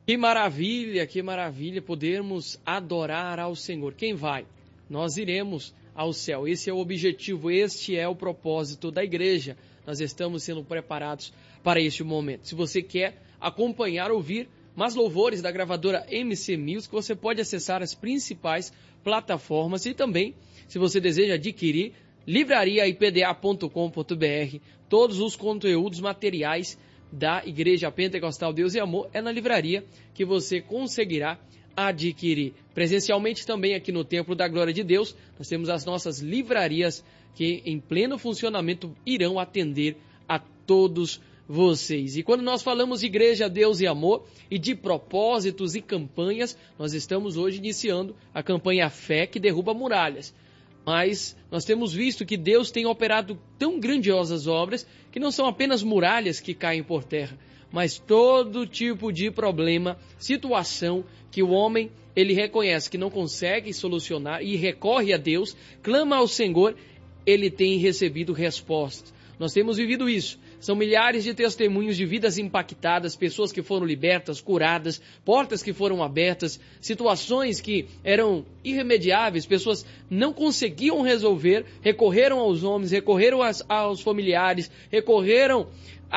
Que maravilha podermos adorar ao Senhor. Quem vai? Nós iremos ao céu. Esse é o objetivo, este é o propósito da igreja. Nós estamos sendo preparados para este momento. Se você quer acompanhar, ouvir mais louvores da gravadora MC Music, você pode acessar as principais plataformas e também, se você deseja adquirir, livrariaipda.com.br, todos os conteúdos materiais da Igreja Pentecostal Deus e Amor é na livraria que você conseguirá adquirir. Presencialmente também aqui no Templo da Glória de Deus, nós temos as nossas livrarias que em pleno funcionamento irão atender a todos vocês. E quando nós falamos de Igreja Deus e Amor e de propósitos e campanhas, nós estamos hoje iniciando a campanha Fé que Derruba Muralhas. Mas nós temos visto que Deus tem operado tão grandiosas obras que não são apenas muralhas que caem por terra, mas todo tipo de problema, situação que o homem ele reconhece que não consegue solucionar e recorre a Deus, clama ao Senhor, ele tem recebido respostas. Nós temos vivido isso. São milhares de testemunhos de vidas impactadas, pessoas que foram libertas, curadas, portas que foram abertas, situações que eram irremediáveis, pessoas não conseguiam resolver, recorreram aos homens, recorreram aos familiares, recorreram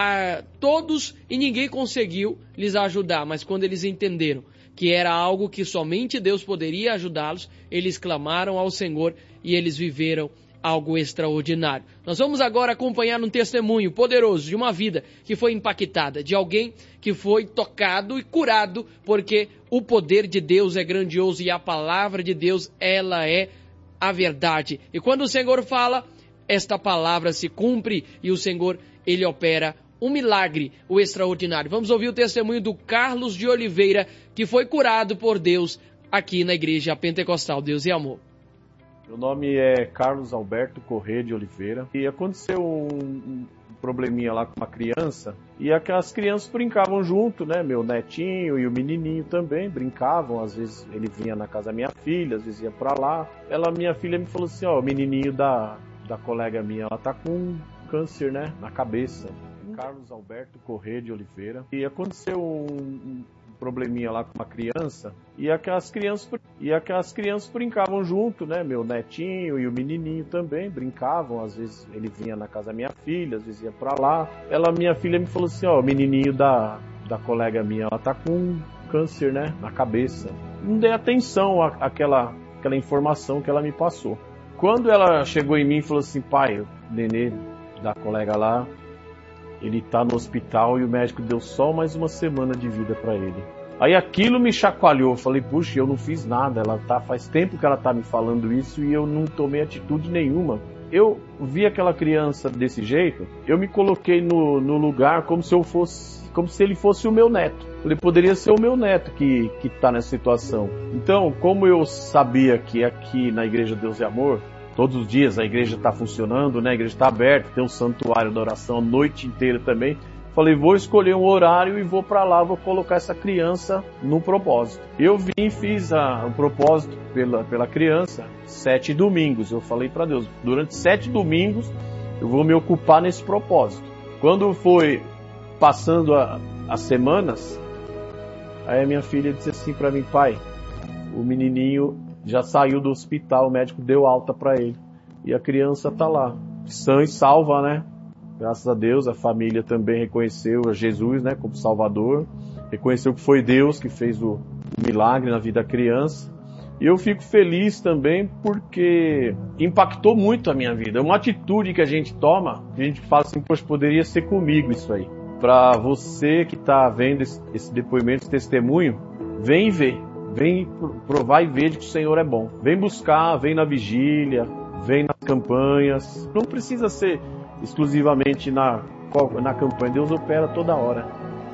a todos e ninguém conseguiu lhes ajudar. Mas quando eles entenderam que era algo que somente Deus poderia ajudá-los, eles clamaram ao Senhor e eles viveram algo extraordinário. Nós vamos agora acompanhar um testemunho poderoso de uma vida que foi impactada, de alguém que foi tocado e curado, porque o poder de Deus é grandioso e a palavra de Deus, ela é a verdade. E quando o Senhor fala, esta palavra se cumpre e o Senhor, ele opera um milagre, o extraordinário. Vamos ouvir o testemunho do Carlos de Oliveira, que foi curado por Deus aqui na Igreja Pentecostal Deus e Amor. Meu nome é Carlos Alberto Corrêa de Oliveira e aconteceu um probleminha lá com uma criança e aquelas crianças brincavam junto, né? Meu netinho e o menininho também brincavam, às vezes ele vinha na casa da minha filha, às vezes ia pra lá. Minha filha me falou assim, o menininho da colega minha, ela tá com câncer, né? Na cabeça. Carlos Alberto Corrêa de Oliveira e aconteceu um probleminha lá com uma criança e aquelas crianças brincavam junto, né? Meu netinho e o menininho também brincavam, às vezes ele vinha na casa da minha filha, às vezes ia pra lá. Minha filha me falou assim, o menininho da colega minha, ela tá com câncer, né? Na cabeça. Não dei atenção àquela informação que ela me passou. Quando ela chegou em mim e falou assim, pai, o nenê da colega lá, ele tá no hospital e o médico deu só mais uma semana de vida para ele. Aí aquilo me chacoalhou, eu falei, puxa, eu não fiz nada, faz tempo que ela tá me falando isso e eu não tomei atitude nenhuma. Eu vi aquela criança desse jeito, eu me coloquei no lugar como se ele fosse o meu neto. Ele poderia ser o meu neto que tá nessa situação. Então, como eu sabia que aqui na Igreja Deus e Amor, todos os dias a igreja está funcionando, né? A igreja está aberta, tem um santuário da oração a noite inteira também. Falei, vou escolher um horário e vou para lá, vou colocar essa criança no propósito. Eu vim e fiz um propósito pela criança, 7 domingos. Eu falei para Deus, durante 7 domingos eu vou me ocupar nesse propósito. Quando foi passando as semanas, aí a minha filha disse assim para mim, pai, o menininho já saiu do hospital, o médico deu alta para ele. E a criança tá lá, sã e salva, né? Graças a Deus, a família também reconheceu a Jesus, né, como Salvador. Reconheceu que foi Deus que fez o milagre na vida da criança. E eu fico feliz também porque impactou muito a minha vida. É uma atitude que a gente toma, que a gente fala assim, poxa, poderia ser comigo isso aí. Para você que está vendo esse depoimento, esse testemunho, vem ver. Vem provar e ver que o Senhor é bom. Vem buscar, vem na vigília, vem nas campanhas. Não precisa ser exclusivamente na campanha. Deus opera toda hora.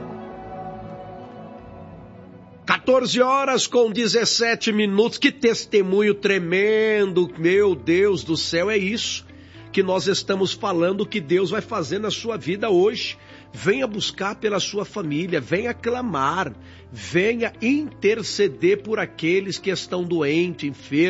14h17. Que testemunho tremendo. Meu Deus do céu, é isso que nós estamos falando que Deus vai fazer na sua vida hoje. Venha buscar pela sua família, venha clamar, venha interceder por aqueles que estão doentes, enfermos,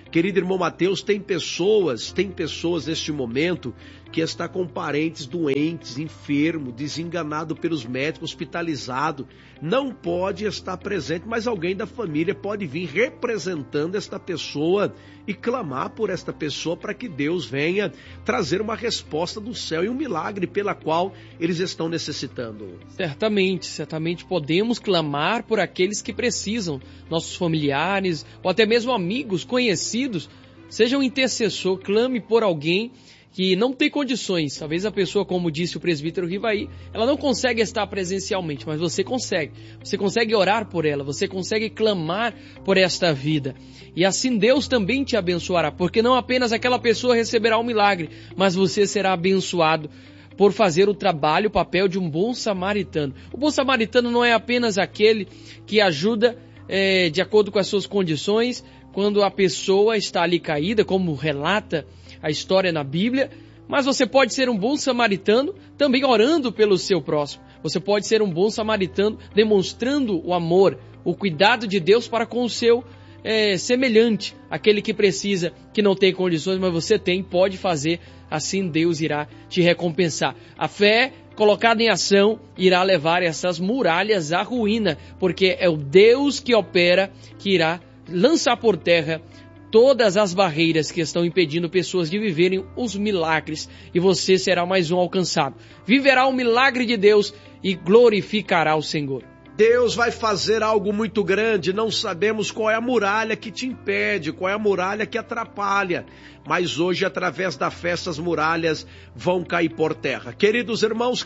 Querido irmão Mateus, tem pessoas neste momento que está com parentes doentes, enfermo, desenganado pelos médicos, hospitalizado, não pode estar presente, mas alguém da família pode vir representando esta pessoa e clamar por esta pessoa para que Deus venha trazer uma resposta do céu e um milagre pela qual eles estão necessitando. Certamente podemos clamar por aqueles que precisam, nossos familiares ou até mesmo amigos, conhecidos. Seja um intercessor, clame por alguém que não tem condições. Talvez a pessoa, como disse o presbítero Rivaí, ela não consegue estar presencialmente, mas você consegue. Você consegue orar por ela, você consegue clamar por esta vida. E assim Deus também te abençoará, porque não apenas aquela pessoa receberá um milagre, mas você será abençoado por fazer o trabalho, o papel de um bom samaritano. O bom samaritano não é apenas aquele que ajuda de acordo com as suas condições, quando a pessoa está ali caída, como relata a história na Bíblia, mas você pode ser um bom samaritano também orando pelo seu próximo. Você pode ser um bom samaritano demonstrando o amor, o cuidado de Deus para com o seu semelhante, aquele que precisa, que não tem condições, mas você tem, pode fazer, assim Deus irá te recompensar. A fé colocada em ação irá levar essas muralhas à ruína, porque é o Deus que opera, que irá lançar por terra todas as barreiras que estão impedindo pessoas de viverem os milagres, e você será mais um alcançado. Viverá o milagre de Deus e glorificará o Senhor. Deus vai fazer algo muito grande, não sabemos qual é a muralha que te impede, qual é a muralha que atrapalha, mas hoje, através da fé, essas muralhas vão cair por terra. Queridos irmãos,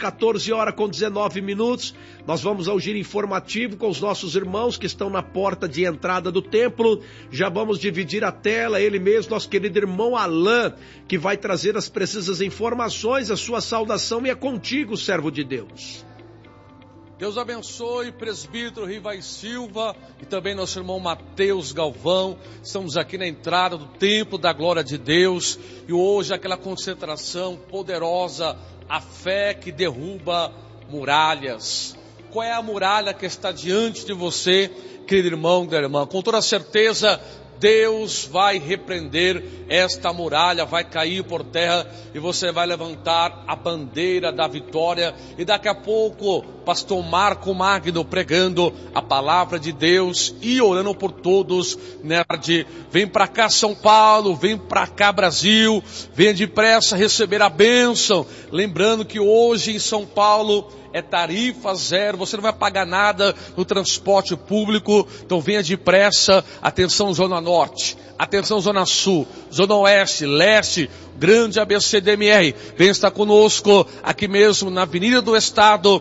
14h19, nós vamos ao giro informativo com os nossos irmãos que estão na porta de entrada do templo. Já vamos dividir a tela, ele mesmo, nosso querido irmão Alain, que vai trazer as precisas informações. A sua saudação e é contigo, servo de Deus. Deus abençoe, presbítero Rivaí Silva e também nosso irmão Mateus Galvão. Estamos aqui na entrada do templo da glória de Deus e hoje aquela concentração poderosa, a fé que derruba muralhas. Qual é a muralha que está diante de você, querido irmão e irmã? Com toda certeza, Deus vai repreender esta muralha, vai cair por terra e você vai levantar a bandeira da vitória. E daqui a pouco, pastor Marco Magno pregando a palavra de Deus e orando por todos. Nerd, vem para cá São Paulo, vem para cá Brasil, venha depressa receber a bênção. Lembrando que hoje em São Paulo é tarifa zero, você não vai pagar nada no transporte público, então venha depressa. Atenção Zona Norte, atenção Zona Sul, Zona Oeste, Leste, grande ABCDMR, venha estar conosco aqui mesmo na Avenida do Estado,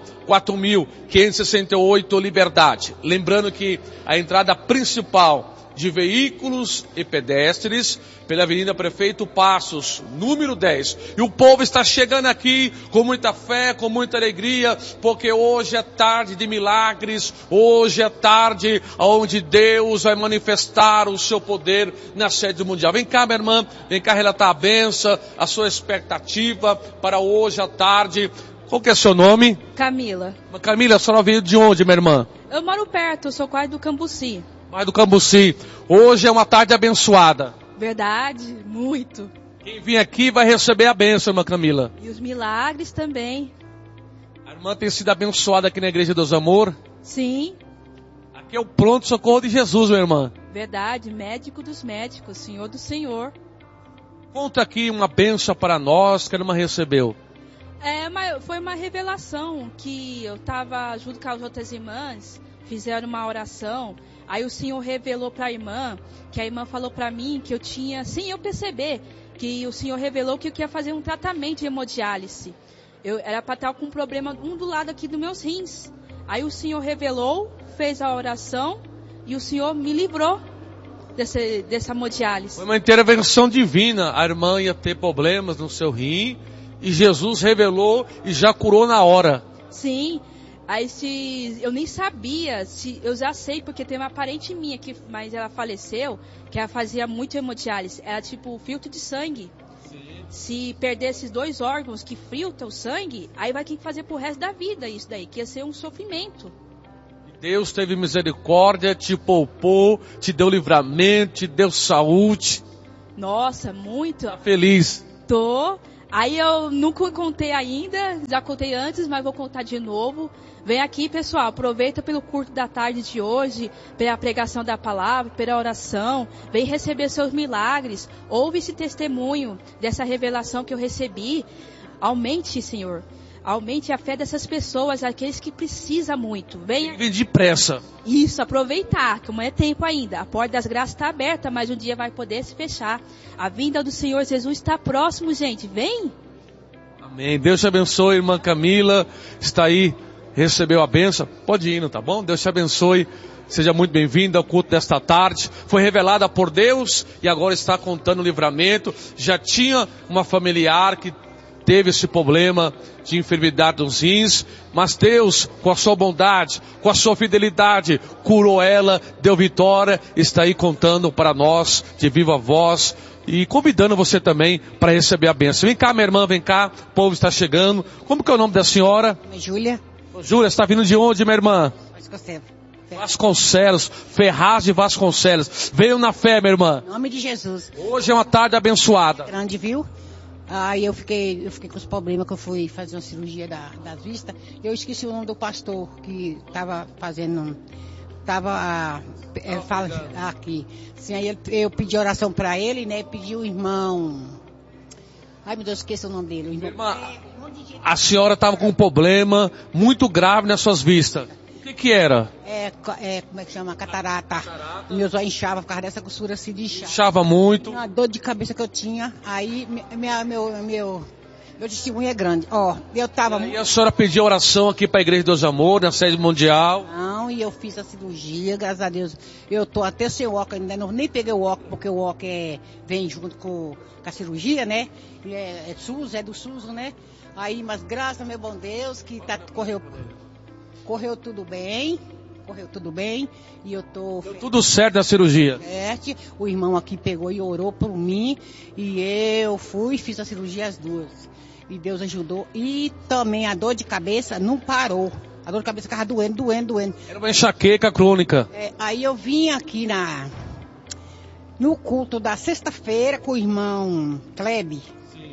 4.568 Liberdade. Lembrando que a entrada principal de veículos e pedestres pela Avenida Prefeito Passos, número 10. E o povo está chegando aqui com muita fé, com muita alegria, porque hoje é tarde de milagres, hoje é tarde onde Deus vai manifestar o seu poder na sede mundial. Vem cá, minha irmã, vem cá relatar a bênção, a sua expectativa para hoje à tarde. Qual que é seu nome? Camila. Camila, a senhora veio de onde, minha irmã? Eu moro perto, eu sou quase do Cambuci. Mais do Cambuci. Hoje é uma tarde abençoada. Verdade, muito. Quem vir aqui vai receber a bênção, irmã Camila. E os milagres também. A irmã tem sido abençoada aqui na Igreja Deus Amor? Sim. Aqui é o pronto socorro de Jesus, minha irmã. Verdade, médico dos médicos, Senhor do Senhor. Conta aqui uma bênção para nós que a irmã recebeu. Foi uma revelação que eu estava junto com as outras irmãs, fizeram uma oração. Aí o Senhor revelou para a irmã, que a irmã falou para mim que eu tinha, sem eu perceber, que o Senhor revelou que eu ia fazer um tratamento de hemodiálise. Eu era para estar com um problema do lado aqui dos meus rins. Aí o Senhor revelou, fez a oração e o Senhor me livrou dessa hemodiálise. Foi uma intervenção divina. A irmã ia ter problemas no seu rim e Jesus revelou e já curou na hora. Sim. Aí eu nem sabia, eu já sei, porque tem uma parente minha, mas ela faleceu, que ela fazia muito hemodiálise. Era tipo filtro de sangue. Sim. Se perder esses dois órgãos que filtram o sangue, aí vai ter que fazer pro resto da vida isso daí, que ia ser um sofrimento. Deus teve misericórdia, te poupou, te deu livramento, te deu saúde. Nossa, muito. Tá feliz? Tô. Aí eu nunca contei ainda, já contei antes, mas vou contar de novo. Vem aqui, pessoal, aproveita pelo culto da tarde de hoje, pela pregação da palavra, pela oração. Vem receber seus milagres. Ouve esse testemunho dessa revelação que eu recebi. Aumente, Senhor. Aumente a fé dessas pessoas, aqueles que precisam muito. Venha. Vem depressa. Isso, aproveitar, que não é tempo ainda. A porta das graças está aberta, mas um dia vai poder se fechar. A vinda do Senhor Jesus está próximo, gente. Vem. Amém. Deus te abençoe, irmã Camila. Está aí, recebeu a bênção. Pode ir, tá bom? Deus te abençoe. Seja muito bem-vinda ao culto desta tarde. Foi revelada por Deus e agora está contando o livramento. Já tinha uma familiar que teve esse problema de enfermidade dos rins, mas Deus, com a sua bondade, com a sua fidelidade, curou ela, deu vitória, está aí contando para nós de viva voz e convidando você também para receber a bênção. Vem cá, minha irmã, vem cá, o povo está chegando. Como que é o nome da senhora? Júlia. Júlia, você está vindo de onde, minha irmã? Vasconcelos. Ferraz de Vasconcelos. Veio na fé, minha irmã. Em nome de Jesus. Hoje é uma tarde abençoada. Grande, viu? Aí eu fiquei com os problemas que eu fui fazer uma cirurgia das vistas. Eu esqueci o nome do pastor que estava fazendo, aqui. Assim, aí eu pedi oração para ele, né? Pedi o irmão. Ai, meu Deus, esqueci o nome dele. O irmão... A senhora estava com um problema muito grave nas suas vistas. O que era? Como é que chama? Catarata. Meus olhos inchavam por causa dessa costura assim de inchar. Inchava muito. Uma dor de cabeça que eu tinha. Aí meu testemunho é grande. Ó, eu tava... E a senhora pediu oração aqui para a Igreja de Deus Amor, na sede mundial? Não, e eu fiz a cirurgia, graças a Deus. Eu tô até sem o óculos ainda, nem peguei o óculos, porque o óculos vem junto com a cirurgia, né? É do SUS, né? Aí, mas graças a meu bom Deus, que correu tudo bem, e eu tô... Deu tudo certo na cirurgia? Certo, o irmão aqui pegou e orou por mim, e eu fiz a cirurgia as duas, e Deus ajudou, e também a dor de cabeça não parou, a dor de cabeça ficava doendo. Era uma enxaqueca crônica. Aí eu vim aqui no culto da sexta-feira com o irmão Klebe,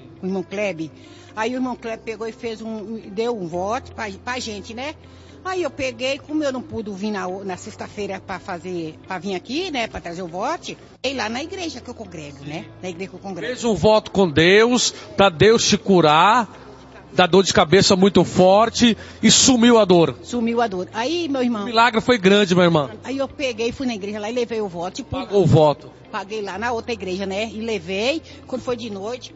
aí o irmão Klebe pegou e deu um voto pra gente, né? Aí eu peguei, como eu não pude vir na sexta-feira para vir aqui, né, para trazer o voto, e lá na igreja que eu congrego, né? Na igreja que eu congrego. Fez um voto com Deus, para Deus te curar, da dor de cabeça muito forte, e sumiu a dor. Aí, meu irmão... O milagre foi grande, minha irmã. Aí eu peguei, fui na igreja lá e levei o voto. Pagou o voto. Paguei lá na outra igreja, né? E levei, quando foi de noite,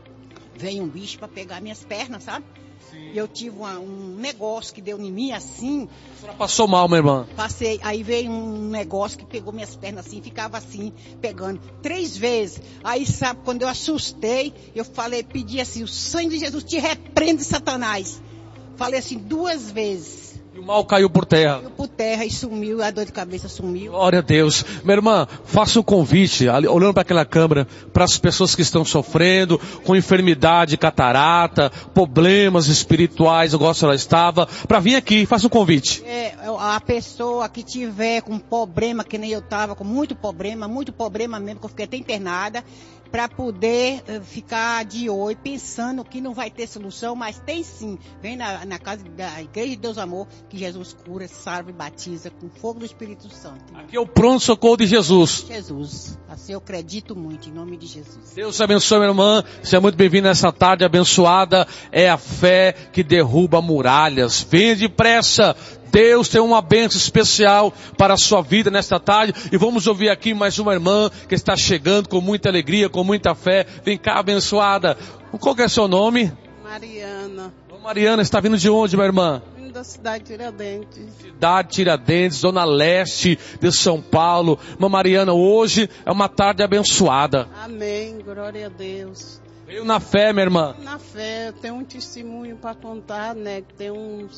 veio um bicho para pegar minhas pernas, sabe? E eu tive um negócio que deu em mim assim. A senhora passou mal, minha irmã? Passei, aí veio um negócio que pegou minhas pernas assim, ficava assim, pegando 3 vezes. Aí, sabe, quando eu assustei, eu pedi assim, o sangue de Jesus te repreende, Satanás. Falei assim 2 vezes. E o mal caiu por terra. Caiu por terra e sumiu, a dor de cabeça sumiu. Glória a Deus. Minha irmã, faça um convite, olhando para aquela câmera, para as pessoas que estão sofrendo com enfermidade, catarata, problemas espirituais, igual a senhora estava, para vir aqui, faça um convite. A pessoa que tiver com problema, que nem eu estava, com muito problema mesmo, que eu fiquei até internada, para poder ficar de olho, pensando que não vai ter solução, mas tem sim. Vem na casa da Igreja de Deus Amor, que Jesus cura, salva e batiza com fogo do Espírito Santo. Aqui é o pronto-socorro de Jesus. Assim eu acredito muito, em nome de Jesus. Deus te abençoe, minha irmã. Seja muito bem-vinda nessa tarde abençoada. É a fé que derruba muralhas. Venha depressa. Deus tem uma bênção especial para a sua vida nesta tarde. E vamos ouvir aqui mais uma irmã que está chegando com muita alegria, com muita fé. Vem cá, abençoada. Qual que é o seu nome? Mariana. Mariana, está vindo de onde, minha irmã? Vindo da cidade de Tiradentes. Cidade de Tiradentes, zona leste de São Paulo. Irmã Mariana, hoje é uma tarde abençoada. Amém, glória a Deus. Veio na fé, minha irmã. Na fé, eu tenho um testemunho para contar, né? Que tem uns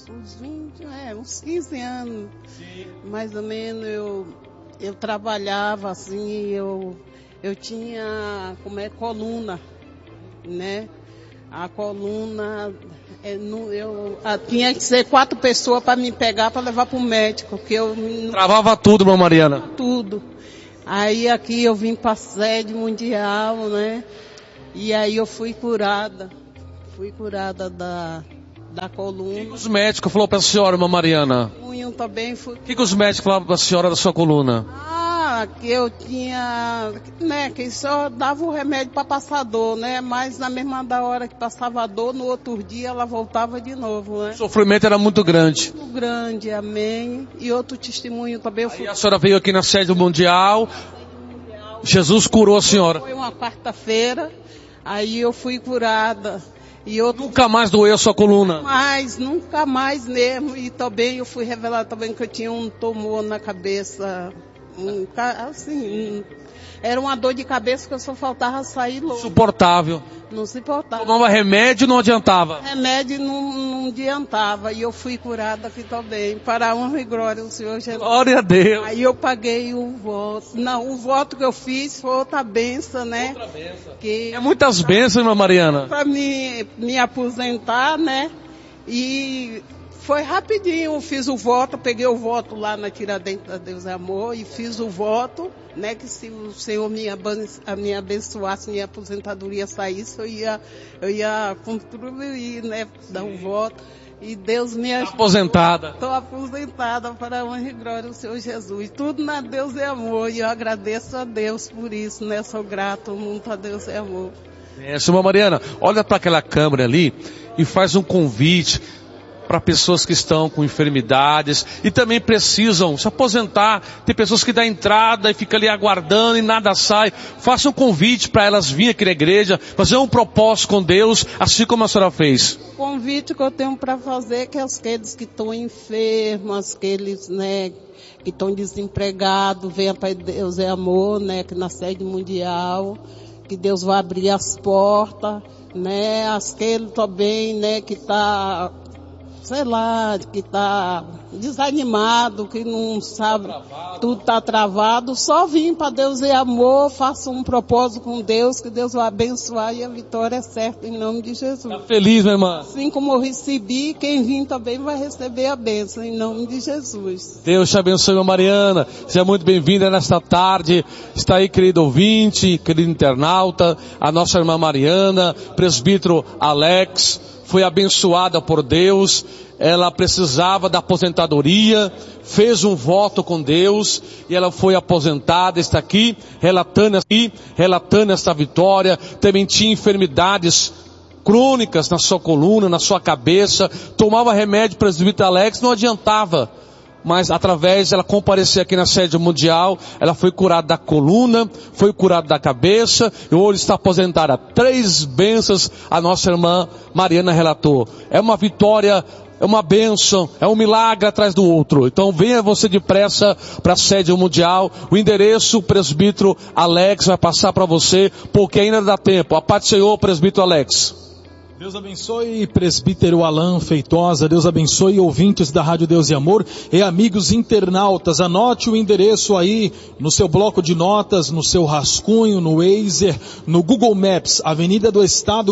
15 anos. Sim. Mais ou menos eu trabalhava assim, eu tinha coluna, né? A coluna, tinha que ser 4 pessoas para me pegar para levar para o médico, que eu... Travava tudo, irmã Mariana. Tudo. Aí aqui eu vim para a sede mundial, né? E aí eu fui curada da coluna. O que os médicos falaram para a senhora, irmã Mariana? Eu também fui. O que os médicos falaram para a senhora da sua coluna? Que eu tinha, né, que só dava o remédio para passar dor, né? Mas na mesma hora que passava a dor, no outro dia ela voltava de novo, né? O sofrimento era muito grande. Muito grande, amém. E outro testemunho também. Aí a senhora veio aqui na sede mundial. Jesus curou a senhora. Foi uma quarta-feira, aí eu fui curada. E eu nunca mais doeu a sua coluna? Nunca mais mesmo. E também eu fui revelar também que eu tinha um tumor na cabeça. Assim, era uma dor de cabeça que eu só faltava sair logo. Insuportável. Não se importava. Tomava remédio, não adiantava? Remédio não adiantava. E eu fui curada aqui também. Para a honra e glória do Senhor Jesus. Glória a Deus. Aí eu paguei o voto. Não, o voto que eu fiz foi outra benção, né? Outra benção. Que é muitas bênçãos, irmã Mariana. Para me aposentar, né? E foi rapidinho, eu fiz o voto, peguei o voto lá na Tiradentes da Deus é Amor e fiz o voto, né, que se o Senhor me abençoasse, minha aposentadoria saísse, eu ia contribuir, né, dar o voto. E Deus me ajudou. Aposentada. Estou aposentada para a honra e glória do Senhor Jesus. Tudo na Deus é Amor e eu agradeço a Deus por isso, né, sou grato muito a Deus é Amor. Irmã Mariana, olha para aquela câmera ali e faz um convite para pessoas que estão com enfermidades e também precisam se aposentar. Tem pessoas que dão entrada e ficam ali aguardando e nada sai. Faça um convite para elas virem aqui na igreja, fazer um propósito com Deus, assim como a senhora fez. O convite que eu tenho para fazer é que aqueles que estão enfermos, aqueles, né, que estão desempregados, venham para Deus é Amor, né, que na sede mundial, que Deus vai abrir as portas, né, aquele também, né, que está, sei lá, que está desanimado, que não sabe, tudo está travado, só vim para Deus é Amor, faça um propósito com Deus, que Deus vai abençoar e a vitória é certa em nome de Jesus. Está feliz, minha irmã? Assim como eu recebi, quem vir também vai receber a bênção em nome de Jesus. Deus te abençoe, irmã Mariana, seja muito bem-vinda nesta tarde. Está aí, querido ouvinte, querido internauta, a nossa irmã Mariana, presbítero Alex, foi abençoada por Deus, ela precisava da aposentadoria, fez um voto com Deus e ela foi aposentada, está aqui relatando esta vitória. Também tinha enfermidades crônicas na sua coluna, na sua cabeça, tomava remédio, presbítero Alex, não adiantava. Mas através, ela comparecer aqui na sede mundial, ela foi curada da coluna, foi curada da cabeça, e hoje está aposentada. 3 bênçãos a nossa irmã Mariana relatou. É uma vitória, é uma bênção, é um milagre atrás do outro. Então venha você depressa para a sede mundial. O endereço, o presbítero Alex vai passar para você, porque ainda dá tempo. A paz do Senhor, presbítero Alex. Deus abençoe, presbítero Alan Feitosa, Deus abençoe ouvintes da Rádio Deus e Amor e amigos internautas. Anote o endereço aí no seu bloco de notas, no seu rascunho, no Waze, no Google Maps, Avenida do Estado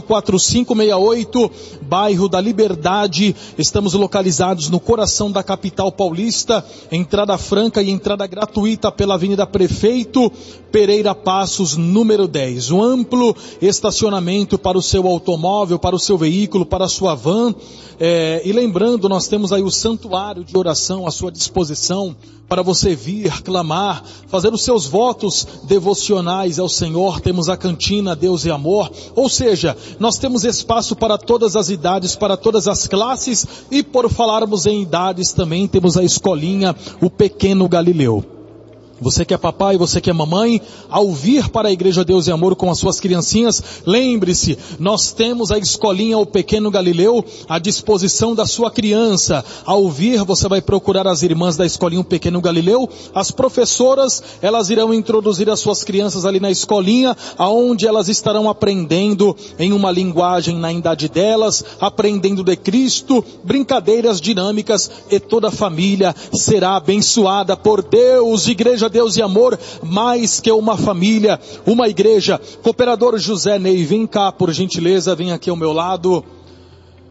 4568, bairro da Liberdade. Estamos localizados no coração da capital paulista, entrada franca e entrada gratuita pela Avenida Prefeito Pereira Passos, número 10. Um amplo estacionamento para o seu automóvel, para o seu veículo, para a sua van. E lembrando, nós temos aí o santuário de oração à sua disposição para você vir, clamar, fazer os seus votos devocionais ao Senhor. Temos a cantina Deus e Amor, ou seja, nós temos espaço para todas as idades, para todas as classes, e por falarmos em idades também temos a escolinha, o Pequeno Galileu. Você que é papai, você que é mamãe, ao vir para a Igreja Deus e Amor com as suas criancinhas, lembre-se, nós temos a escolinha O Pequeno Galileu à disposição da sua criança. Ao vir, você vai procurar as irmãs da escolinha O Pequeno Galileu. As professoras, elas irão introduzir as suas crianças ali na escolinha, aonde elas estarão aprendendo em uma linguagem na idade delas, aprendendo de Cristo, brincadeiras dinâmicas, e toda a família será abençoada por Deus. Igreja Deus e Amor, mais que uma família, uma igreja. Cooperador José Ney, vem cá por gentileza, vem aqui ao meu lado.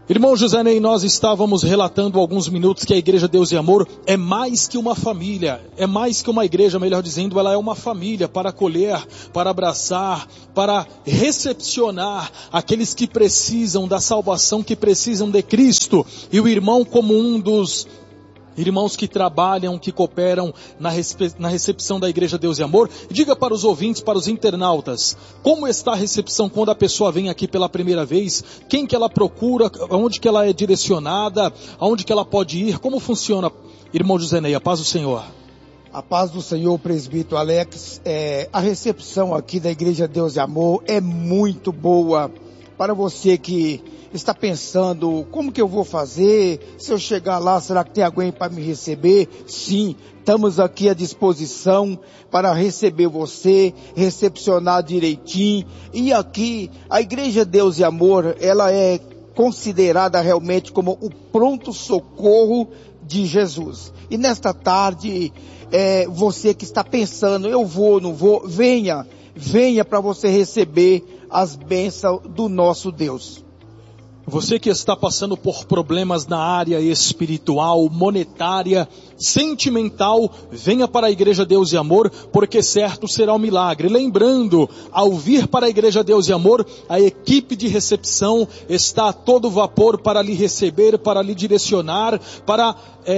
Irmão José Ney, nós estávamos relatando há alguns minutos que a Igreja Deus e Amor é mais que uma família, é mais que uma igreja, melhor dizendo, ela é uma família para acolher, para abraçar, para recepcionar aqueles que precisam da salvação, que precisam de Cristo. E o irmão, como um dos irmãos que trabalham, que cooperam na recepção da Igreja Deus e Amor, diga para os ouvintes, para os internautas, como está a recepção quando a pessoa vem aqui pela primeira vez, quem que ela procura, aonde que ela é direcionada, aonde que ela pode ir, como funciona, irmão José Ney, a paz do Senhor. A paz do Senhor, presbítero Alex, a recepção aqui da Igreja Deus e Amor é muito boa. Para você que está pensando, como que eu vou fazer? Se eu chegar lá, será que tem alguém para me receber? Sim, estamos aqui à disposição para receber você, recepcionar direitinho. E aqui, a Igreja Deus e Amor, ela é considerada realmente como o pronto-socorro de Jesus. E nesta tarde, você que está pensando, eu vou, não vou, venha para você receber as bênçãos do nosso Deus. Você que está passando por problemas na área espiritual, monetária, sentimental, venha para a Igreja Deus e Amor, porque certo será o milagre. Lembrando, ao vir para a Igreja Deus e Amor, a equipe de recepção está a todo vapor para lhe receber, para lhe direcionar, para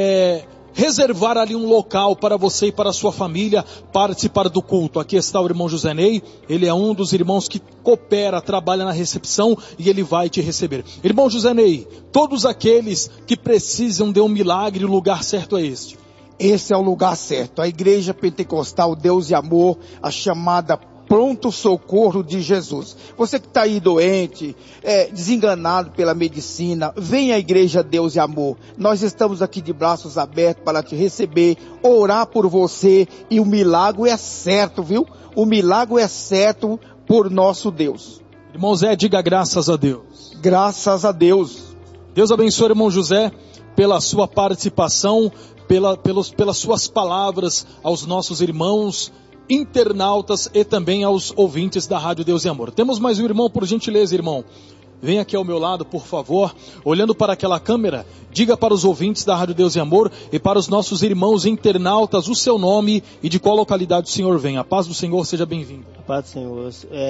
reservar ali um local para você e para a sua família participar do culto. Aqui está o irmão José Ney, ele é um dos irmãos que coopera, trabalha na recepção e ele vai te receber. Irmão José Ney, todos aqueles que precisam de um milagre, o lugar certo é este. Esse é o lugar certo, a Igreja Pentecostal Deus e Amor, a chamada Pronto Socorro de Jesus. Você que está aí doente, desenganado pela medicina, vem à Igreja Deus e Amor. Nós estamos aqui de braços abertos para te receber, orar por você, e o milagre é certo, viu? O milagre é certo por nosso Deus. Irmão Zé, diga graças a Deus. Graças a Deus. Deus abençoe, irmão José, pela sua participação, pelas suas palavras aos nossos irmãos internautas e também aos ouvintes da Rádio Deus e Amor. Temos mais um irmão, por gentileza, irmão. Vem aqui ao meu lado, por favor, olhando para aquela câmera, diga para os ouvintes da Rádio Deus e Amor e para os nossos irmãos internautas o seu nome e de qual localidade o senhor vem. A paz do Senhor, seja bem-vindo. A paz do Senhor.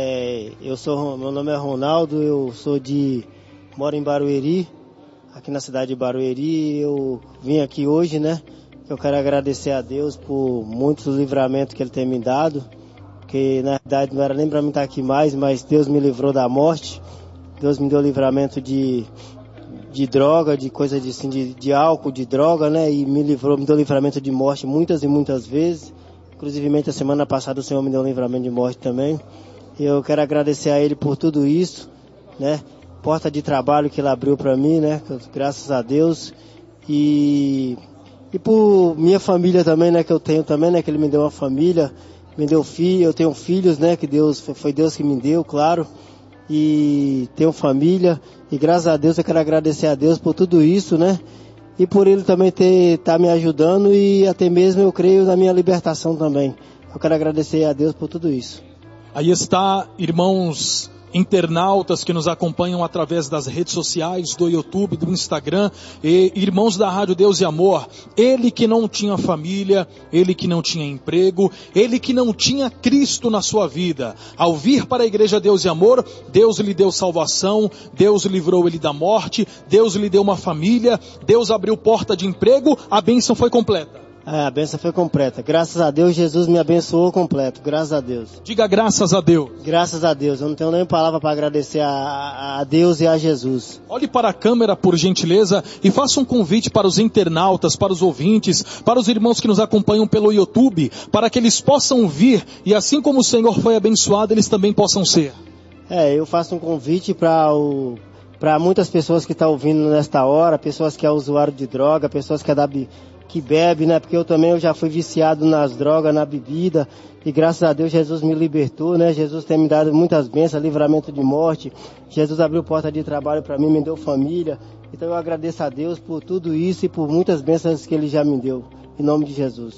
Meu nome é Ronaldo, moro em Barueri, aqui na cidade de Barueri. Eu vim aqui hoje, né? Eu quero agradecer a Deus por muitos livramentos que Ele tem me dado, porque na verdade não era nem para mim estar aqui mais, mas Deus me livrou da morte. Deus me deu livramento de droga, de coisa de álcool, de droga, né? E me deu livramento de morte muitas e muitas vezes. Inclusive, a semana passada o Senhor me deu um livramento de morte também. E eu quero agradecer a Ele por tudo isso, né? Porta de trabalho que Ele abriu para mim, né? Graças a Deus. E por minha família também, né, que eu tenho também, né, que Ele me deu uma família, me deu filho, eu tenho filhos, né, que foi Deus que me deu, claro, e tenho família, e graças a Deus eu quero agradecer a Deus por tudo isso, né, e por Ele também tá me ajudando, e até mesmo eu creio na minha libertação também. Eu quero agradecer a Deus por tudo isso. Aí está, irmãos internautas que nos acompanham através das redes sociais, do YouTube, do Instagram, e irmãos da Rádio Deus e Amor, ele que não tinha família, ele que não tinha emprego, ele que não tinha Cristo na sua vida, ao vir para a Igreja Deus e Amor, Deus lhe deu salvação, Deus livrou ele da morte, Deus lhe deu uma família, Deus abriu porta de emprego, a bênção foi completa. A bênção foi completa. Graças a Deus, Jesus me abençoou completo. Graças a Deus. Diga graças a Deus. Graças a Deus. Eu não tenho nem palavra para agradecer a Deus e a Jesus. Olhe para a câmera, por gentileza, e faça um convite para os internautas, para os ouvintes, para os irmãos que nos acompanham pelo YouTube, para que eles possam vir e assim como o Senhor foi abençoado, eles também possam ser. Eu faço um convite para muitas pessoas que estão ouvindo nesta hora, pessoas que é usuário de droga, pessoas que bebe, né? Porque eu já fui viciado nas drogas, na bebida, e graças a Deus Jesus me libertou, né? Jesus tem me dado muitas bênçãos, livramento de morte. Jesus abriu porta de trabalho para mim, me deu família. Então eu agradeço a Deus por tudo isso e por muitas bênçãos que Ele já me deu. Em nome de Jesus.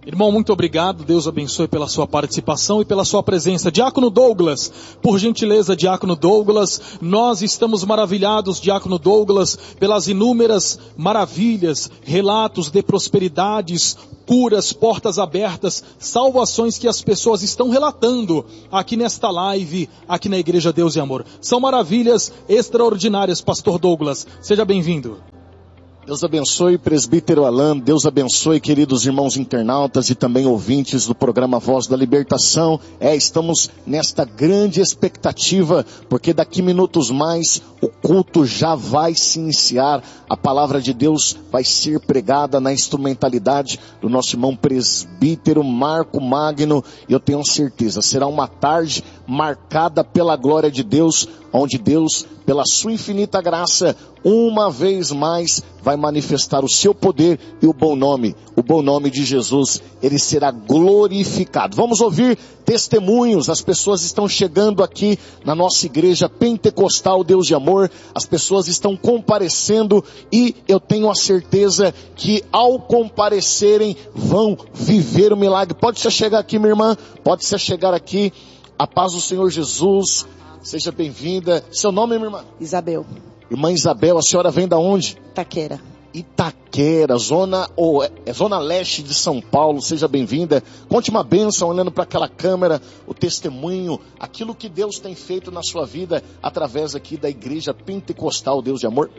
Irmão, muito obrigado. Deus abençoe pela sua participação e pela sua presença. Diácono Douglas, por gentileza, Diácono Douglas, nós estamos maravilhados, Diácono Douglas, pelas inúmeras maravilhas, relatos de prosperidades, curas, portas abertas, salvações que as pessoas estão relatando aqui nesta live, aqui na Igreja Deus e Amor. São maravilhas extraordinárias, Pastor Douglas. Seja bem-vindo. Deus abençoe, presbítero Alan, Deus abençoe, queridos irmãos internautas e também ouvintes do programa Voz da Libertação. Estamos nesta grande expectativa, porque daqui minutos mais o culto já vai se iniciar. A palavra de Deus vai ser pregada na instrumentalidade do nosso irmão presbítero Marco Magno. E eu tenho certeza, será uma tarde marcada pela glória de Deus, onde Deus, pela sua infinita graça, uma vez mais vai manifestar o seu poder e o bom nome de Jesus, ele será glorificado. Vamos ouvir testemunhos. As pessoas estão chegando aqui na nossa igreja pentecostal Deus de Amor, as pessoas estão comparecendo e eu tenho a certeza que ao comparecerem vão viver o milagre. Pode se chegar aqui, minha irmã, pode se chegar aqui. A paz do Senhor Jesus, seja bem-vinda. Seu nome, minha irmã? Isabel. Irmã Isabel, a senhora vem da onde? Itaquera. Itaquera, zona leste de São Paulo, seja bem-vinda. Conte uma bênção, olhando para aquela câmera, o testemunho, aquilo que Deus tem feito na sua vida, através aqui da Igreja Pentecostal Deus de Amor.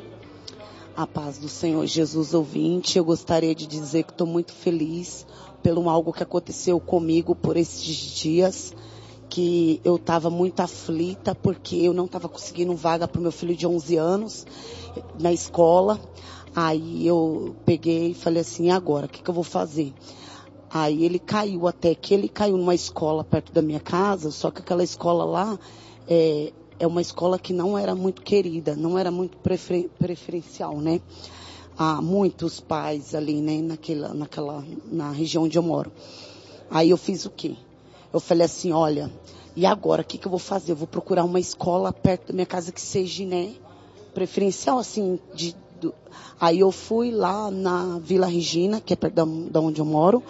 A paz do Senhor Jesus, ouvinte, eu gostaria de dizer que estou muito feliz pelo algo que aconteceu comigo por esses dias, que eu estava muito aflita porque eu não estava conseguindo vaga para o meu filho de 11 anos na escola. Aí eu peguei e falei assim, e agora, o que eu vou fazer? Aí ele caiu numa escola perto da minha casa, só que aquela escola lá é uma escola que não era muito querida, não era muito preferencial, né? Há muitos pais ali, né, na região onde eu moro. Aí eu fiz o quê? Eu falei assim, olha, e agora, o que eu vou fazer? Eu vou procurar uma escola perto da minha casa que seja, né, preferencial, assim, Aí eu fui lá na Vila Regina, que é perto da onde eu moro,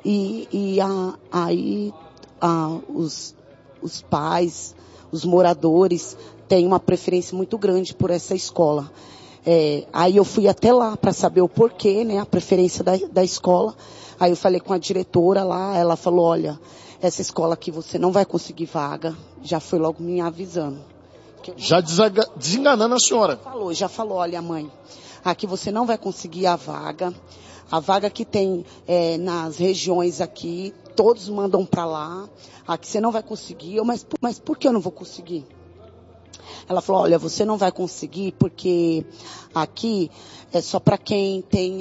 aí os pais, os moradores, têm uma preferência muito grande por essa escola. Aí eu fui até lá para saber o porquê, né, a preferência da escola. Aí eu falei com a diretora lá, ela falou, olha, essa escola aqui você não vai conseguir vaga, já foi logo me avisando. Já desenganando a senhora. Já falou, olha mãe, aqui você não vai conseguir a vaga que tem nas regiões aqui, todos mandam para lá, aqui você não vai conseguir. Mas por que eu não vou conseguir? Ela falou, olha, você não vai conseguir porque aqui é só para quem tem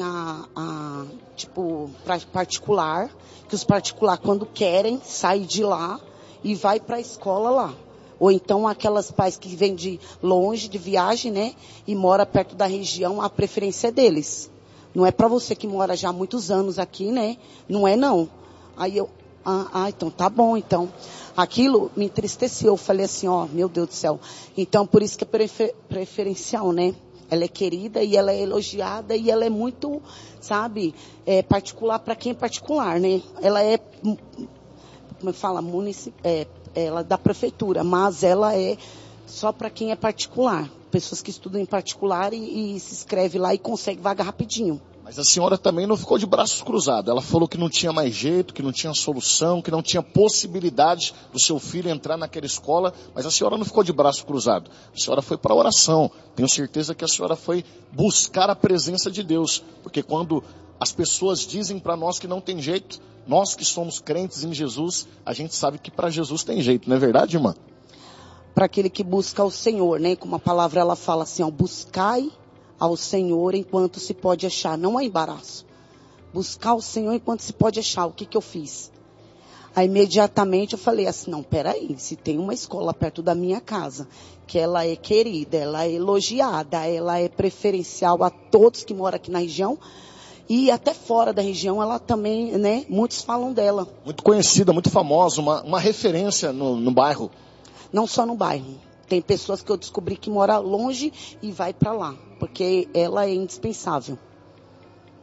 para particular, que os particular quando querem sair de lá e vai para a escola lá. Ou então aquelas pais que vêm de longe, de viagem, né, e mora perto da região, a preferência é deles. Não é para você que mora já há muitos anos aqui, né? Não é não. Aí eu, então tá bom, então. Aquilo me entristeceu, eu falei assim, meu Deus do céu. Então por isso que é preferencial, né? Ela é querida e ela é elogiada e ela é muito, sabe, particular para quem é particular, né? Ela é, como fala, ela é da prefeitura, mas ela é só para quem é particular. Pessoas que estudam em particular e se inscreve lá e consegue vaga rapidinho. Mas a senhora também não ficou de braços cruzados. Ela falou que não tinha mais jeito, que não tinha solução, que não tinha possibilidade do seu filho entrar naquela escola. Mas a senhora não ficou de braços cruzados. A senhora foi para a oração. Tenho certeza que a senhora foi buscar a presença de Deus. Porque quando as pessoas dizem para nós que não tem jeito, nós que somos crentes em Jesus, a gente sabe que para Jesus tem jeito. Não é verdade, irmã? Para aquele que busca o Senhor, né? Como a palavra ela fala assim, buscai ao Senhor enquanto se pode achar. Não há embaraço. Buscar o Senhor enquanto se pode achar. O que eu fiz? Aí imediatamente eu falei assim, não, peraí, se tem uma escola perto da minha casa, que ela é querida, ela é elogiada, ela é preferencial a todos que moram aqui na região, e até fora da região ela também, né, muitos falam dela. Muito conhecida, muito famosa, uma referência no bairro. Não só no bairro. Tem pessoas que eu descobri que moram longe e vai para lá, porque ela é indispensável.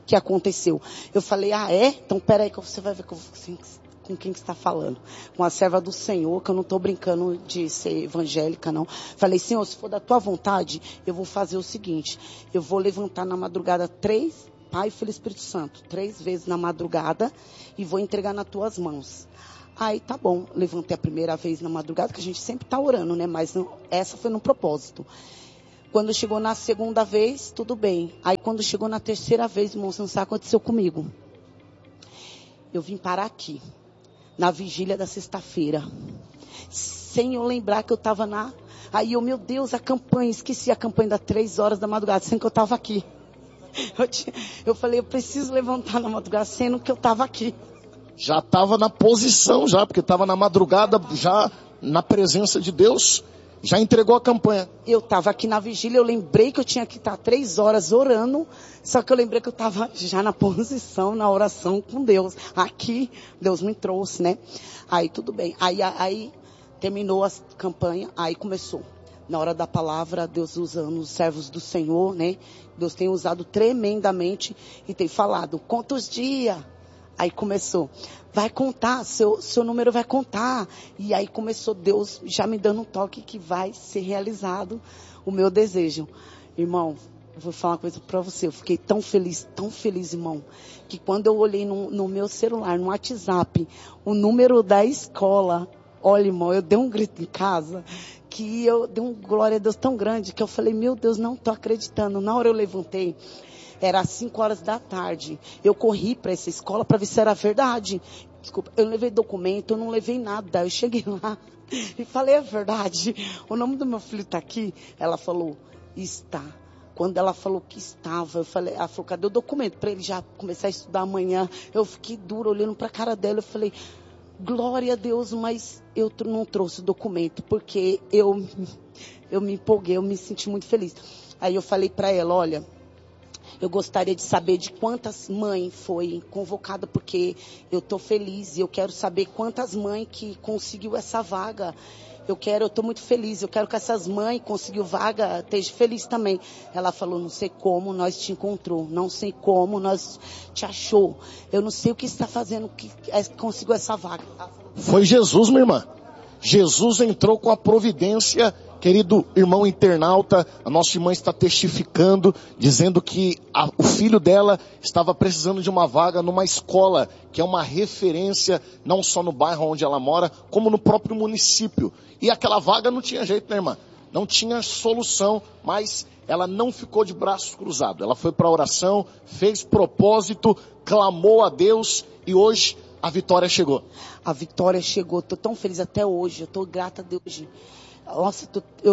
que aconteceu. Eu falei, Então peraí que você vai ver com quem que está falando. Com a serva do Senhor, que eu não estou brincando de ser evangélica, não. Falei, Senhor, se for da tua vontade, eu vou fazer o seguinte, eu vou levantar na madrugada 3, Pai, Filho e Espírito Santo, 3 vezes na madrugada, e vou entregar nas tuas mãos. Aí tá bom, levantei a primeira vez na madrugada, que a gente sempre está orando, né? Mas não, essa foi no propósito. Quando chegou na segunda vez, tudo bem. Aí quando chegou na terceira vez, irmão, você não sabe o que aconteceu comigo. Eu vim parar aqui, na vigília da sexta-feira, sem eu lembrar que eu estava Aí meu Deus, a campanha, esqueci a campanha das 3 horas da madrugada, sendo que eu estava aqui. Eu falei, eu preciso levantar na madrugada, sendo que eu estava aqui. Já estava na posição, porque estava na madrugada, já na presença de Deus. Já entregou a campanha. Eu estava aqui na vigília, eu lembrei que eu tinha que estar 3 horas orando, só que eu lembrei que eu estava já na posição, na oração com Deus. Aqui, Deus me trouxe, né? Aí tudo bem. Aí terminou a campanha, aí começou. Na hora da palavra, Deus usando os servos do Senhor, né? Deus tem usado tremendamente e tem falado, conta os dias. Aí começou, vai contar, seu número vai contar. E aí começou Deus já me dando um toque que vai ser realizado o meu desejo. Irmão, vou falar uma coisa pra você, eu fiquei tão feliz, irmão, que quando eu olhei no meu celular, no WhatsApp, o número da escola, olha, irmão, eu dei um grito em casa, que eu dei um glória a Deus tão grande, que eu falei, meu Deus, não tô acreditando. Na hora eu levantei, era 5 horas da tarde. Eu corri para essa escola para ver se era verdade. Desculpa, eu não levei documento, eu não levei nada. Eu cheguei lá e falei, é verdade. O nome do meu filho está aqui. Ela falou, está. Quando ela falou que estava, ela falou, cadê o documento? Para ele já começar a estudar amanhã. Eu fiquei dura, olhando para a cara dela. Eu falei, glória a Deus, mas eu não trouxe o documento, porque eu me empolguei, eu me senti muito feliz. Aí eu falei para ela, olha, eu gostaria de saber de quantas mães foi convocada, porque eu estou feliz e eu quero saber quantas mães que conseguiu essa vaga. Eu estou muito feliz, eu quero que essas mães que conseguiu vaga estejam felizes também. Ela falou, não sei como nós te encontrou, não sei como nós te achou. Eu não sei o que está fazendo que conseguiu essa vaga. Foi Jesus, minha irmã. Jesus entrou com a providência. Querido irmão internauta, a nossa irmã está testificando, dizendo que o filho dela estava precisando de uma vaga numa escola, que é uma referência, não só no bairro onde ela mora, como no próprio município. E aquela vaga não tinha jeito, né, irmã? Não tinha solução, mas ela não ficou de braços cruzados. Ela foi para a oração, fez propósito, clamou a Deus e hoje a vitória chegou. A vitória chegou, estou tão feliz até hoje, eu estou grata a Deus. Nossa,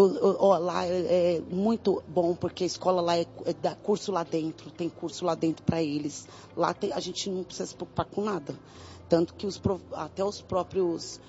lá é muito bom, porque a escola lá dá curso lá dentro, tem curso lá dentro para eles. Lá a gente não precisa se preocupar com nada. Tanto que até os próprios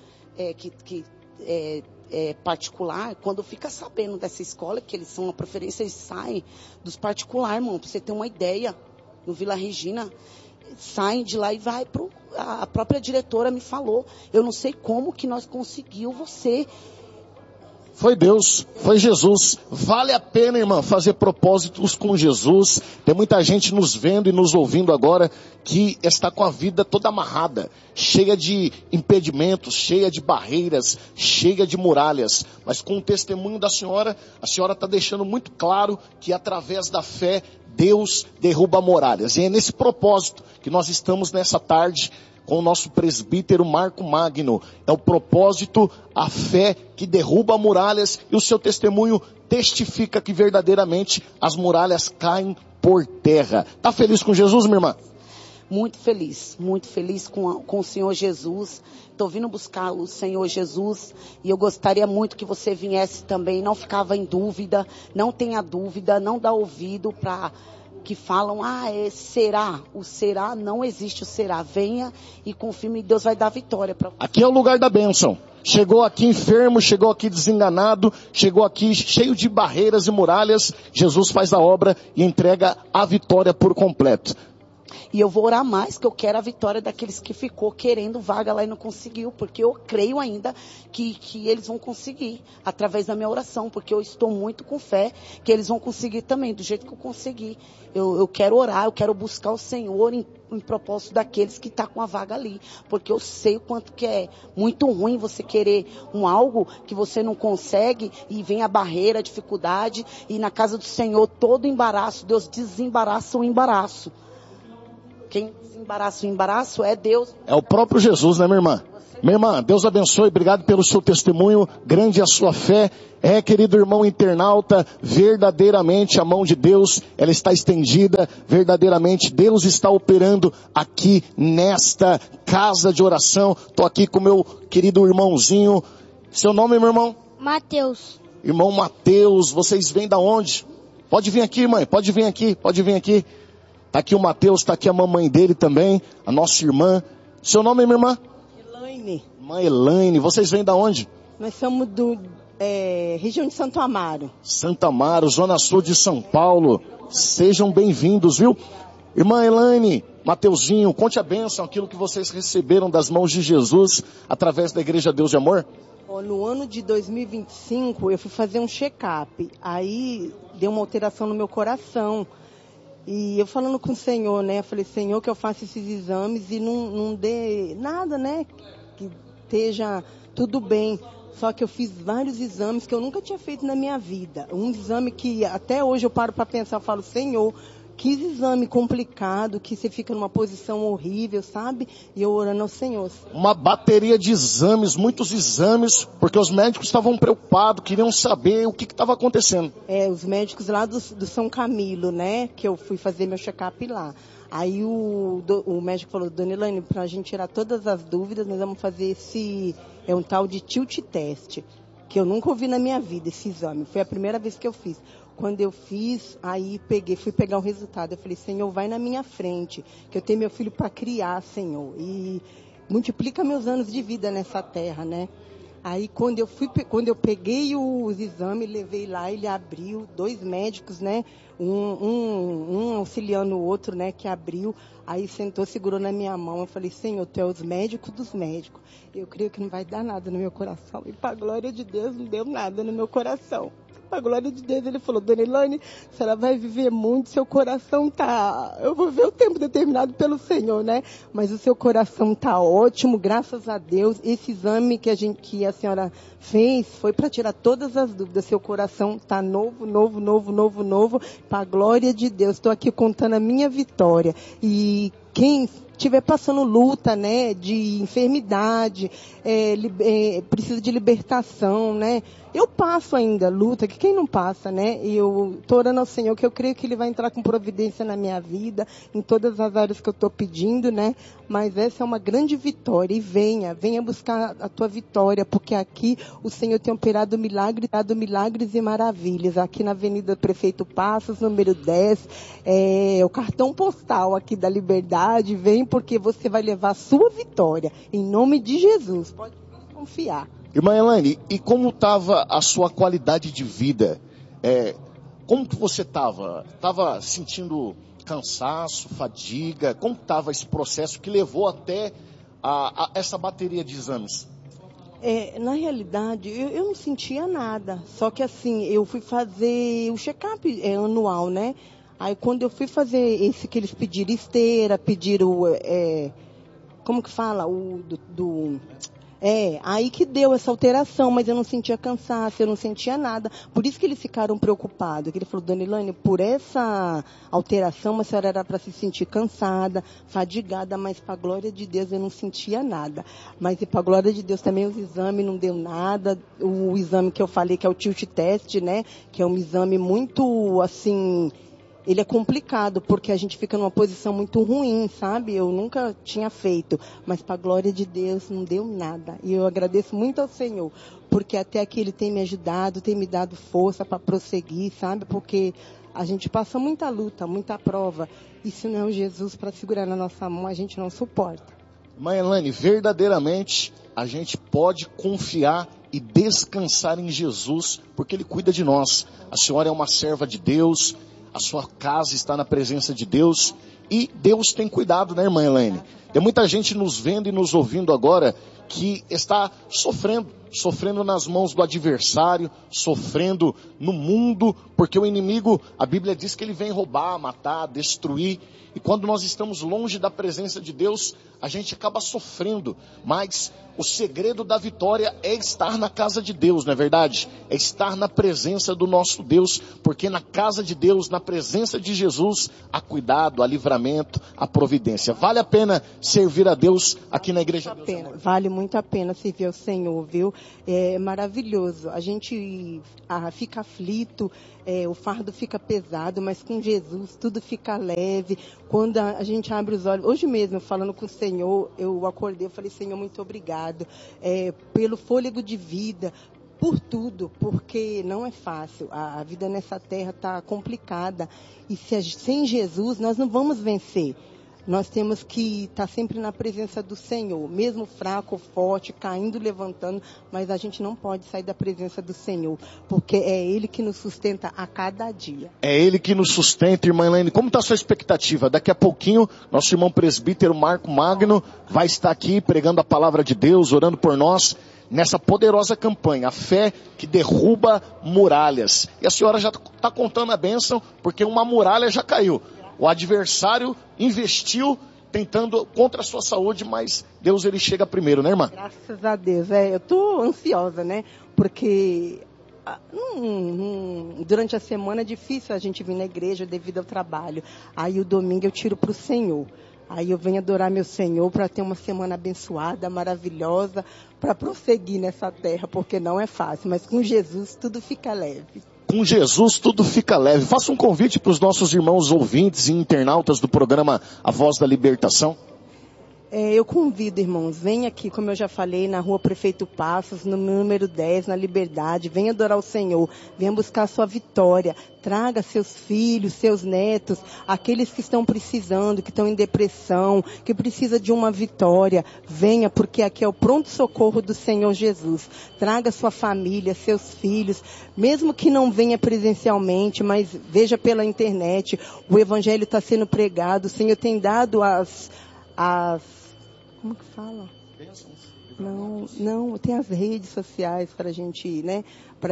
particular, quando fica sabendo dessa escola, que eles são uma preferência, eles saem dos particulares, irmão, para você ter uma ideia. No Vila Regina, saem de lá e vai a própria diretora me falou, eu não sei como que nós conseguimos você. Foi Deus, foi Jesus. Vale a pena, irmã, fazer propósitos com Jesus. Tem muita gente nos vendo e nos ouvindo agora que está com a vida toda amarrada, cheia de impedimentos, cheia de barreiras, cheia de muralhas. Mas com o testemunho da senhora, a senhora está deixando muito claro que através da fé, Deus derruba muralhas. E é nesse propósito que nós estamos nessa tarde com o nosso presbítero Marco Magno. É o propósito, a fé que derruba muralhas, e o seu testemunho testifica que verdadeiramente as muralhas caem por terra. Tá feliz com Jesus, minha irmã? Muito feliz com o Senhor Jesus. Estou vindo buscar o Senhor Jesus e eu gostaria muito que você viesse também, não ficava em dúvida, não tenha dúvida, não dá ouvido para que falam, será. O será, não existe o será. Venha e confirme e Deus vai dar vitória para você. Aqui é o lugar da bênção. Chegou aqui enfermo, chegou aqui desenganado, chegou aqui cheio de barreiras e muralhas. Jesus faz a obra e entrega a vitória por completo. E eu vou orar mais, que eu quero a vitória daqueles que ficou querendo vaga lá e não conseguiu, porque eu creio ainda que eles vão conseguir, através da minha oração, porque eu estou muito com fé que eles vão conseguir também, do jeito que eu consegui. Eu quero orar, eu quero buscar o Senhor em propósito daqueles que estão com a vaga ali, porque eu sei o quanto que é muito ruim você querer algo que você não consegue e vem a barreira, a dificuldade, e na casa do Senhor todo embaraço, Deus desembaraça o embaraço. Quem desembaraça o embaraço é Deus. É o próprio Jesus, né, minha irmã? Minha irmã, Deus abençoe, obrigado pelo seu testemunho, grande a sua fé. Querido irmão internauta, verdadeiramente a mão de Deus, ela está estendida, verdadeiramente Deus está operando aqui nesta casa de oração. Estou aqui com meu querido irmãozinho. Seu nome, meu irmão? Mateus. Irmão Mateus, vocês vêm da onde? Pode vir aqui, mãe, pode vir aqui. Tá aqui o Mateus, tá aqui a mamãe dele também, a nossa irmã. Seu nome, minha irmã? Elaine. Irmã Elaine, vocês vêm da onde? Nós somos região de Santo Amaro. Santo Amaro, Zona Sul de São Paulo. Sejam bem-vindos, viu? Irmã Elaine, Mateuzinho, conte a bênção, aquilo que vocês receberam das mãos de Jesus através da Igreja Deus de Amor. No ano de 2025, eu fui fazer um check-up. Aí deu uma alteração no meu coração. E eu falando com o Senhor, né? Eu falei, Senhor, que eu faça esses exames e não dê nada, né? Que esteja tudo bem. Só que eu fiz vários exames que eu nunca tinha feito na minha vida. Um exame que até hoje eu paro para pensar, eu falo, Senhor, que exame complicado, que você fica numa posição horrível, sabe? E eu orando ao Senhor. Uma bateria de exames, muitos exames, porque os médicos estavam preocupados, queriam saber o que estava acontecendo. Os médicos lá do São Camilo, né? Que eu fui fazer meu check-up lá. Aí o médico falou, Dona Elaine, pra gente tirar todas as dúvidas, nós vamos fazer um tal de tilt test, que eu nunca ouvi na minha vida, esse exame. Foi a primeira vez que eu fiz. Quando eu fiz, aí fui pegar o resultado. Eu falei, Senhor, vai na minha frente, que eu tenho meu filho para criar, Senhor. E multiplica meus anos de vida nessa terra, né? Aí quando eu peguei os exames, levei lá, ele abriu, 2 médicos, né? Um auxiliando o outro, né? Que abriu, aí sentou, segurou na minha mão. Eu falei, Senhor, tu é os médicos dos médicos. Eu creio que não vai dar nada no meu coração. E para a glória de Deus, não deu nada no meu coração. A glória de Deus, ele falou, Dona Elaine, a senhora vai viver muito, seu coração tá... Eu vou ver o tempo determinado pelo Senhor, né? Mas o seu coração tá ótimo, graças a Deus. Esse exame que a senhora fez foi para tirar todas as dúvidas. Seu coração tá novo. Para a glória de Deus. Estou aqui contando a minha vitória. E quem estiver passando luta, né, de enfermidade, precisa de libertação, né? Eu passo ainda luta, que quem não passa, né? E eu estou orando ao Senhor, que eu creio que Ele vai entrar com providência na minha vida, em todas as áreas que eu estou pedindo, né? Mas essa é uma grande vitória. E venha buscar a tua vitória, porque aqui o Senhor tem operado milagres e maravilhas. Aqui na Avenida Prefeito Passos, número 10, o cartão postal aqui da Liberdade. Vem porque você vai levar a sua vitória, em nome de Jesus. Pode confiar. Irmã Elaine, e como estava a sua qualidade de vida? Como que você estava? Estava sentindo cansaço, fadiga? Como estava esse processo que levou até a essa bateria de exames? Na realidade, eu não sentia nada. Só que assim, eu fui fazer o check-up anual, né? Aí quando eu fui fazer esse que eles pediram esteira, pediram, como que fala? Aí que deu essa alteração, mas eu não sentia cansaço, eu não sentia nada. Por isso que eles ficaram preocupados. Ele falou, Dona Elaine, por essa alteração, a senhora era para se sentir cansada, fadigada, mas para a glória de Deus eu não sentia nada. Mas para a glória de Deus também os exames não deu nada. O exame que eu falei, que é o tilt test, né? Que é um exame muito, assim... Ele é complicado, porque a gente fica numa posição muito ruim, sabe? Eu nunca tinha feito, mas para a glória de Deus não deu nada. E eu agradeço muito ao Senhor, porque até aqui Ele tem me ajudado, tem me dado força para prosseguir, sabe? Porque a gente passa muita luta, muita prova, e se não é Jesus para segurar na nossa mão, a gente não suporta. Mãe Elaine, verdadeiramente a gente pode confiar e descansar em Jesus, porque Ele cuida de nós. A senhora é uma serva de Deus, a sua casa está na presença de Deus, E Deus tem cuidado, né, irmã Elaine? Tem muita gente nos vendo e nos ouvindo agora que está sofrendo nas mãos do adversário, sofrendo no mundo, porque o inimigo, a Bíblia diz que ele vem roubar, matar, destruir. E quando nós estamos longe da presença de Deus, a gente acaba sofrendo. Mas o segredo da vitória é estar na casa de Deus, não é verdade? É estar na presença do nosso Deus, porque na casa de Deus, na presença de Jesus, há cuidado, há livramento, há providência. Vale a pena servir a Deus aqui na Igreja Deus Amor? Vale muito a pena servir ao Senhor, viu? É maravilhoso. A gente fica aflito, o fardo fica pesado, mas com Jesus tudo fica leve. Quando a gente abre os olhos, hoje mesmo, falando com o Senhor, eu acordei, eu falei, Senhor, muito obrigado pelo fôlego de vida, por tudo, porque não é fácil. A vida nessa terra está complicada. E sem Jesus nós não vamos vencer. Nós temos que estar sempre na presença do Senhor, mesmo fraco, forte, caindo, levantando, mas a gente não pode sair da presença do Senhor, porque é Ele que nos sustenta a cada dia. É Ele que nos sustenta, irmã Elaine. Como está a sua expectativa? Daqui a pouquinho, nosso irmão presbítero Marco Magno vai estar aqui pregando a palavra de Deus, orando por nós, nessa poderosa campanha, a fé que derruba muralhas. E a senhora já está contando a bênção, porque uma muralha já caiu. O adversário investiu tentando contra a sua saúde, mas Deus, ele chega primeiro, né, irmã? Graças a Deus. Eu estou ansiosa, né? Porque durante a semana é difícil a gente vir na igreja devido ao trabalho. Aí o domingo eu tiro para o Senhor. Aí eu venho adorar meu Senhor para ter uma semana abençoada, maravilhosa, para prosseguir nessa terra, porque não é fácil. Mas com Jesus tudo fica leve. Com Jesus tudo fica leve. Faça um convite para os nossos irmãos ouvintes e internautas do programa A Voz da Libertação. Eu convido, irmãos, venha aqui, como eu já falei, na Rua Prefeito Passos, no número 10, na Liberdade. Venha adorar o Senhor, venha buscar a sua vitória. Traga seus filhos, seus netos, aqueles que estão precisando, que estão em depressão, que precisam de uma vitória. Venha, porque aqui é o pronto-socorro do Senhor Jesus. Traga sua família, seus filhos, mesmo que não venha presencialmente, mas veja pela internet. O Evangelho está sendo pregado, o Senhor tem dado as como que fala? Não, tem as redes sociais para a gente, né?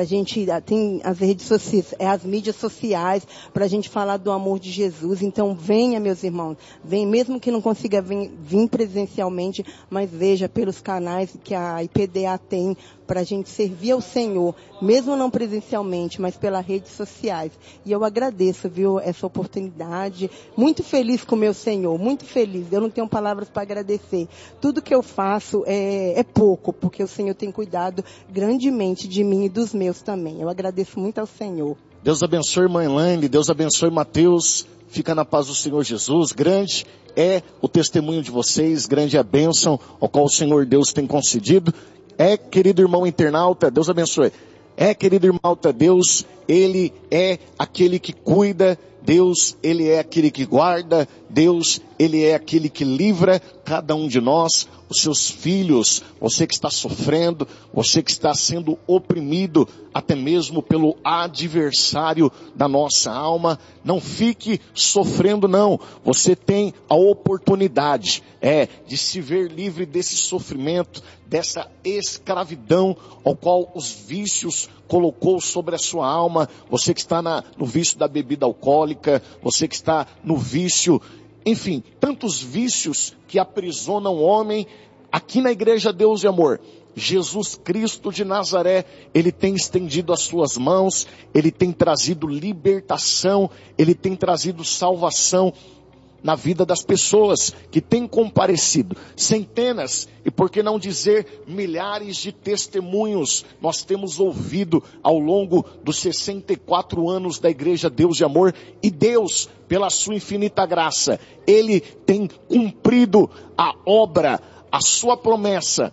Tem as redes sociais, as mídias sociais, para a gente falar do amor de Jesus. Então venha, meus irmãos, vem, mesmo que não consiga vir presencialmente, mas veja pelos canais que a IPDA tem, para a gente servir ao Senhor, mesmo não presencialmente, mas pelas redes sociais. E eu agradeço, viu, essa oportunidade. Muito feliz com o meu Senhor, muito feliz. Eu não tenho palavras para agradecer. Tudo que eu faço é pouco, porque o Senhor tem cuidado grandemente de mim e dos meus também. Eu agradeço muito ao Senhor. Deus abençoe, irmã Elaine, Deus abençoe, Mateus. Fica na paz do Senhor Jesus. Grande é o testemunho de vocês, grande é a bênção ao qual o Senhor Deus tem concedido. Querido irmão internauta, Deus abençoe. Querido irmão, Deus, Ele é aquele que cuida, Deus, Ele é aquele que guarda, Deus, Ele é aquele que livra cada um de nós, os seus filhos, você que está sofrendo, você que está sendo oprimido, até mesmo pelo adversário da nossa alma. Não fique sofrendo, não. Você tem a oportunidade, de se ver livre desse sofrimento, dessa escravidão ao qual os vícios colocou sobre a sua alma. Você que está no vício da bebida alcoólica, você que está no vício, enfim, tantos vícios que aprisionam o homem. Aqui na Igreja Deus e Amor, Jesus Cristo de Nazaré, Ele tem estendido as suas mãos, Ele tem trazido libertação, Ele tem trazido salvação na vida das pessoas que têm comparecido. Centenas, e por que não dizer milhares de testemunhos nós temos ouvido ao longo dos 64 anos da Igreja Deus e Amor. E Deus, pela sua infinita graça, Ele tem cumprido a obra, a sua promessa,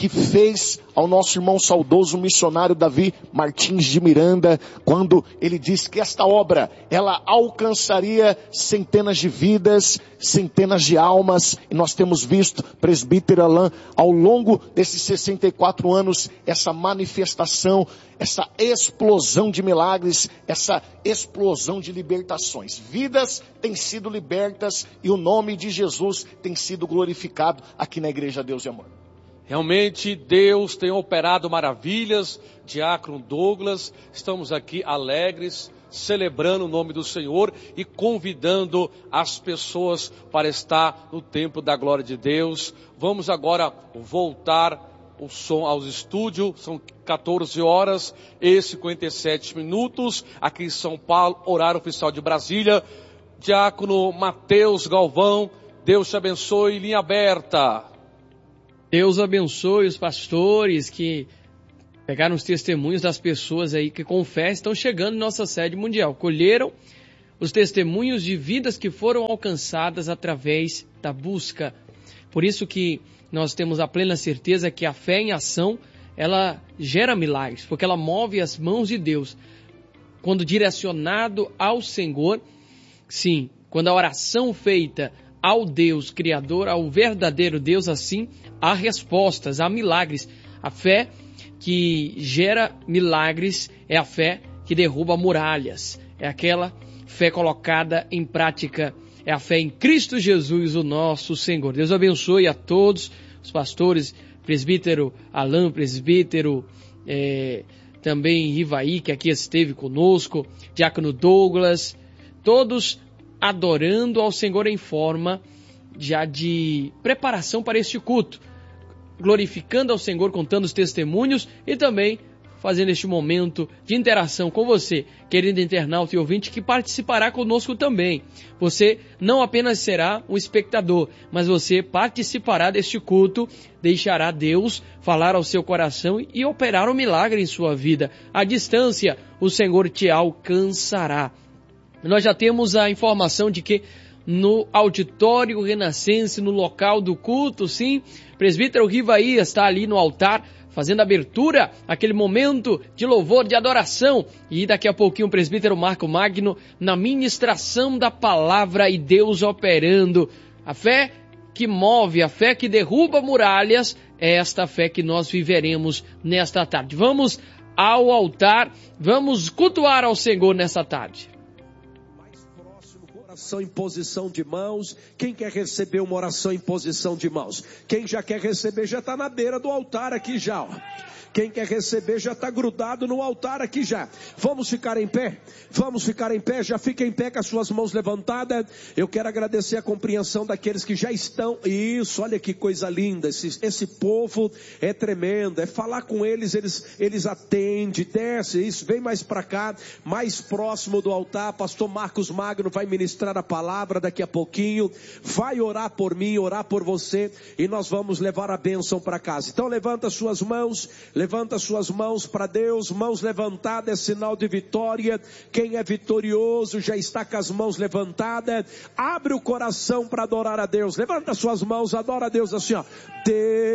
que fez ao nosso irmão saudoso missionário Davi Martins de Miranda, quando ele disse que esta obra, ela alcançaria centenas de vidas, centenas de almas, e nós temos visto, presbítero Alain, ao longo desses 64 anos, essa manifestação, essa explosão de milagres, essa explosão de libertações. Vidas têm sido libertas e o nome de Jesus tem sido glorificado aqui na Igreja Deus e Amor. Realmente Deus tem operado maravilhas. Diácono Douglas, estamos aqui alegres, celebrando o nome do Senhor e convidando as pessoas para estar no templo da glória de Deus. Vamos agora voltar o som aos estúdios, são 14 horas e 57 minutos, aqui em São Paulo, horário oficial de Brasília. Diácono Matheus Galvão, Deus te abençoe, linha aberta. Deus abençoe os pastores que pegaram os testemunhos das pessoas aí que confessam, estão chegando em nossa sede mundial. Colheram os testemunhos de vidas que foram alcançadas através da busca. Por isso que nós temos a plena certeza que a fé em ação, ela gera milagres, porque ela move as mãos de Deus. Quando direcionado ao Senhor, sim, quando a oração feita ao Deus Criador, ao verdadeiro Deus, assim, há respostas, há milagres. A fé que gera milagres é a fé que derruba muralhas. É aquela fé colocada em prática. É a fé em Cristo Jesus, o nosso Senhor. Deus abençoe a todos os pastores, presbítero Alain, presbítero também Rivaí, que aqui esteve conosco, diácono Douglas, todos adorando ao Senhor em forma já de preparação para este culto, glorificando ao Senhor, contando os testemunhos e também fazendo este momento de interação com você, querido internauta e ouvinte, que participará conosco também. Você não apenas será um espectador, mas você participará deste culto, deixará Deus falar ao seu coração e operar um milagre em sua vida. À distância, o Senhor te alcançará. Nós já temos a informação de que no auditório renascense, no local do culto, sim, presbítero Rivaí está ali no altar, fazendo abertura, aquele momento de louvor, de adoração. E daqui a pouquinho o presbítero Marco Magno na ministração da palavra e Deus operando. A fé que move, a fé que derruba muralhas, é esta fé que nós viveremos nesta tarde. Vamos ao altar, vamos cultuar ao Senhor nesta tarde. Oração em posição de mãos. Quem quer receber uma oração em posição de mãos? Quem já quer receber já está na beira do altar aqui já, ó. Quem quer receber já está grudado no altar aqui já. Vamos ficar em pé? Vamos ficar em pé? Já fica em pé com as suas mãos levantadas. Eu quero agradecer a compreensão daqueles que já estão. Isso, olha que coisa linda. Esse povo é tremendo. É falar com eles, eles atendem, desce. Isso, vem mais para cá, mais próximo do altar. Pastor Marcos Magno vai ministrar a palavra daqui a pouquinho. Vai orar por mim, orar por você. E nós vamos levar a bênção para casa. Então levanta suas mãos. Levanta suas mãos para Deus, mãos levantadas é sinal de vitória. Quem é vitorioso já está com as mãos levantadas. Abre o coração para adorar a Deus. Levanta suas mãos, adora a Deus assim, ó. Deus